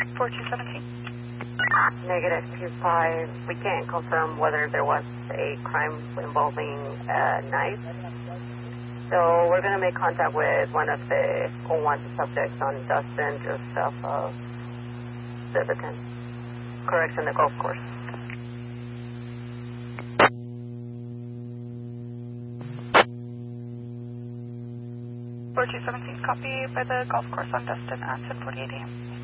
4217. Negative 25. We can't confirm whether there was a crime involving knives. So we're going to make contact with one of the unwanted subjects on Dustin, just south of Civitan. Correction, the golf course. Copy by the golf course on Dustin at 10:48 a.m.